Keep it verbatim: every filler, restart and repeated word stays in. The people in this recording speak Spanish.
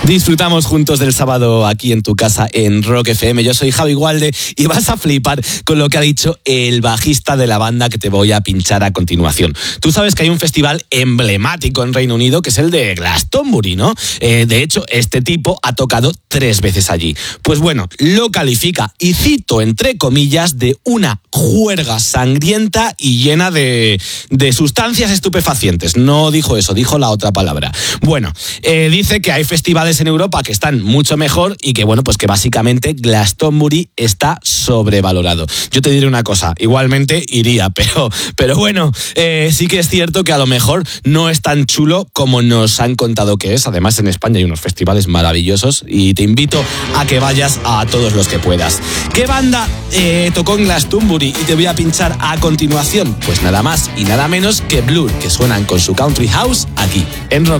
Disfrutamos juntos del sábado aquí en tu casa en Rock F M. Yo soy Javi Gualde y vas a flipar con lo que ha dicho el bajista de la banda que te voy a pinchar a continuación. Tú sabes que hay un festival emblemático en Reino Unido que es el de Glastonbury, ¿no? Eh, de hecho, este tipo ha tocado tres veces allí. Pues bueno, lo califica, y cito entre comillas, de una juerga sangrienta y llena de, de sustancias estupefacientes. No dijo eso, dijo la otra palabra. Bueno, eh, dice que hay festivales en Europa que están mucho mejor y que, bueno, pues que básicamente Glastonbury está sobrevalorado. Yo te diré una cosa, igualmente iría, pero, pero bueno, eh, sí que es cierto que a lo mejor no es tan chulo como nos han contado que es. Además, en España hay unos festivales maravillosos y te invito a que vayas a todos los que puedas. ¿Qué banda eh, tocó en Glastonbury y te voy a pinchar a continuación? Pues nada más y nada menos que Blur, que suenan con su Country House aquí en Rock.